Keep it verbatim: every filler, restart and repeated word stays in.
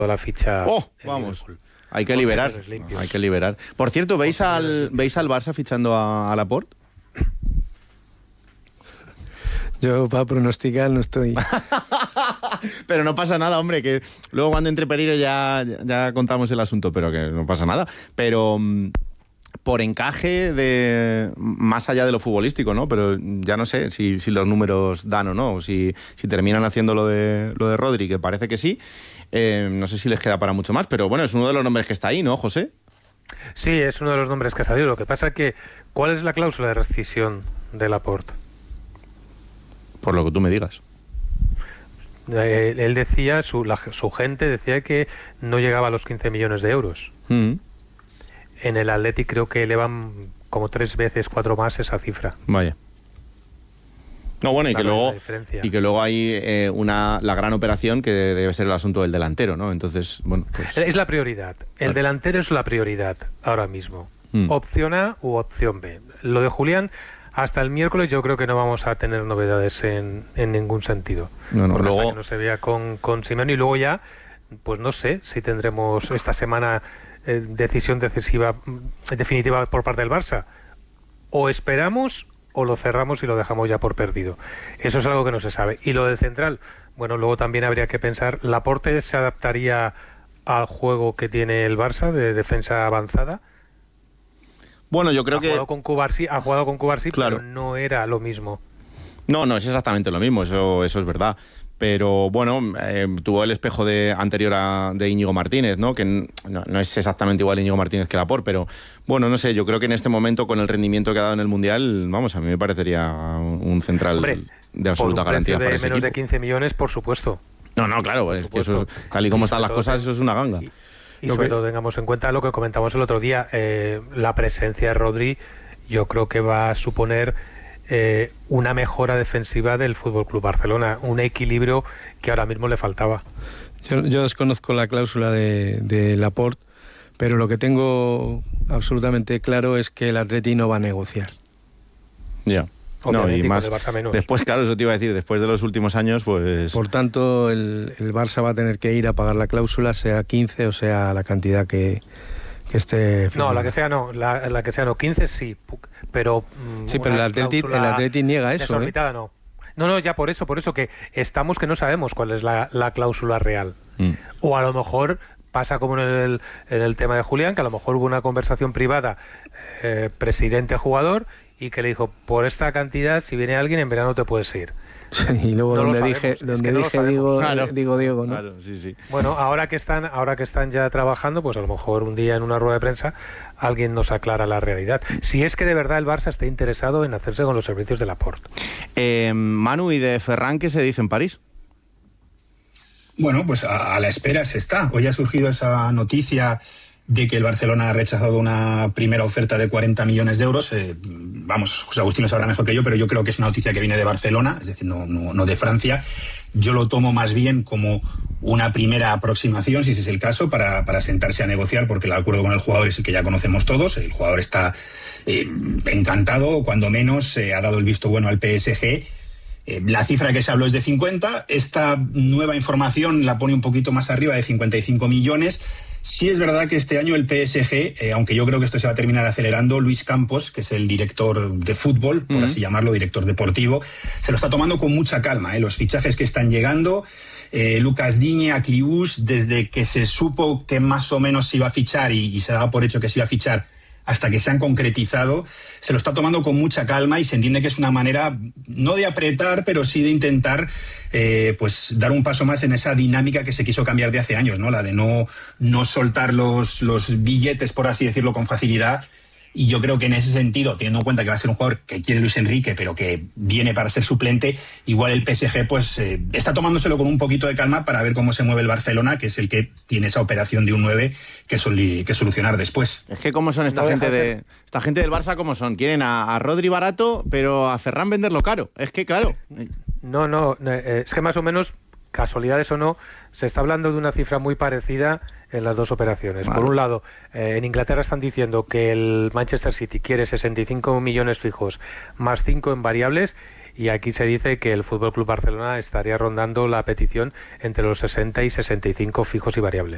la ficha. ¡Oh! Vamos. Hay que liberar. Hay que liberar. Por cierto, ¿veis al, ¿veis al Barça fichando a, a Laporte? Yo para pronosticar no estoy. Pero no pasa nada, hombre, que luego cuando entre Pereiro ya, ya contamos el asunto, pero que no pasa nada. Pero por encaje, de más allá de lo futbolístico, ¿no? Pero ya no sé si, si los números dan o no, si, si terminan haciendo lo de, lo de Rodri, que parece que sí. Eh, no sé si les queda para mucho más, pero bueno, es uno de los nombres que está ahí, ¿no, José? Sí, es uno de los nombres que ha salido. Lo que pasa es que, ¿cuál es la cláusula de rescisión de Laporte? Por lo que tú me digas. Eh, él decía, su, la, su gente decía que no llegaba a los quince millones de euros. Mm. En el Athletic creo que elevan como tres veces, cuatro más esa cifra. Vaya. No, bueno, y que, luego, diferencia. y que luego hay eh, una, la gran operación que debe ser el asunto del delantero, ¿no? Entonces, bueno, pues... Es la prioridad. El vale. delantero es la prioridad ahora mismo. Mm. Opción A u opción B. Lo de Julián... Hasta el miércoles yo creo que no vamos a tener novedades en, en ningún sentido. No, no, luego... Hasta que no se vea con, con Simeone, y luego ya, pues no sé si tendremos esta semana eh, decisión decisiva, definitiva por parte del Barça. O esperamos o lo cerramos y lo dejamos ya por perdido. Eso es algo que no se sabe. Y lo del central, bueno, luego también habría que pensar, ¿Laporte se adaptaría al juego que tiene el Barça de defensa avanzada? Bueno, yo creo ha que... Jugado con Cubarsí, ha jugado con Cubarsí, claro. pero no era lo mismo. No, no, es exactamente lo mismo, eso, eso es verdad. Pero bueno, eh, tuvo el espejo de anterior a, de Íñigo Martínez, ¿no? Que no, no es exactamente igual Íñigo Martínez que Laporte, pero bueno, no sé, yo creo que en este momento, con el rendimiento que ha dado en el Mundial, vamos, a mí me parecería un central Hombre, de absoluta garantía para ese menos equipo. de quince millones, por supuesto. No, no, claro, por es supuesto. Que eso es, tal y como y están las cosas, eso es una ganga. Y, y sobre todo tengamos en cuenta lo que comentamos el otro día, eh, la presencia de Rodri, yo creo que va a suponer eh, una mejora defensiva del F C Barcelona, un equilibrio que ahora mismo le faltaba. Yo, yo desconozco la cláusula de, de Laporte, pero lo que tengo absolutamente claro es que el Atleti no va a negociar. Ya. No, y más después, claro, eso te iba a decir, después de los últimos años, pues... Por tanto, el, el Barça va a tener que ir a pagar la cláusula, sea quince o sea la cantidad que, que esté firmada. No, la que sea no, la, la que sea no, quince sí, pero... Sí, pero el Atleti, el Atleti niega eso, ¿eh? no. No, no, ya por eso, por eso que estamos que no sabemos cuál es la, la cláusula real. Mm. O a lo mejor... Pasa como en el, en el tema de Julián, que a lo mejor hubo una conversación privada eh, presidente-jugador y que le dijo, por esta cantidad, si viene alguien, en verano te puedes ir. Sí, y luego no donde dije, donde es que dije no digo, claro. digo Diego, ¿no? Claro, sí, sí. Bueno, ahora que están, ahora que están ya trabajando, pues a lo mejor un día en una rueda de prensa alguien nos aclara la realidad. Si es que de verdad el Barça está interesado en hacerse con los servicios de Laporte. Eh, Manu, ¿y de Ferran qué se dice en París? Bueno, pues a, a la espera se está. Hoy ha surgido esa noticia de que el Barcelona ha rechazado una primera oferta de cuarenta millones de euros. Eh, vamos, José Agustín lo sabrá mejor que yo, pero yo creo que es una noticia que viene de Barcelona, es decir, no, no, no de Francia. Yo lo tomo más bien como una primera aproximación, si ese es el caso, para, para sentarse a negociar, porque el acuerdo con el jugador es el que ya conocemos todos. El jugador está eh, encantado, cuando menos eh, ha dado el visto bueno al P S G. Eh, la cifra que se habló es de cincuenta. Esta nueva información la pone un poquito más arriba, de cincuenta y cinco millones. Sí es verdad que este año el P S G, eh, aunque yo creo que esto se va a terminar acelerando, Luis Campos, que es el director de fútbol, por uh-huh. así llamarlo, director deportivo, se lo está tomando con mucha calma. Eh. Los fichajes que están llegando, eh, Lucas Digne, Akliouche, desde que se supo que más o menos se iba a fichar y, y se daba por hecho que se iba a fichar, hasta que se han concretizado, se lo está tomando con mucha calma y se entiende que es una manera, no de apretar, pero sí de intentar eh, pues dar un paso más en esa dinámica que se quiso cambiar de hace años, ¿no? La de no, no soltar los, los billetes, por así decirlo, con facilidad. Y yo creo que en ese sentido, teniendo en cuenta que va a ser un jugador que quiere Luis Enrique, pero que viene para ser suplente, igual el P S G pues eh, está tomándoselo con un poquito de calma para ver cómo se mueve el Barcelona, que es el que tiene esa operación de un nueve que, soli- que solucionar después. Es que cómo son esta no gente de esta gente del Barça, cómo son. Quieren a, a Rodri barato, pero a Ferran venderlo caro. Es que claro. No, no, es que más o menos, casualidades o no, se está hablando de una cifra muy parecida en las dos operaciones. Vale. Por un lado, eh, en Inglaterra están diciendo que el Manchester City quiere sesenta y cinco millones fijos más cinco en variables, y aquí se dice que el F C Barcelona estaría rondando la petición entre los sesenta y sesenta y cinco fijos y variables.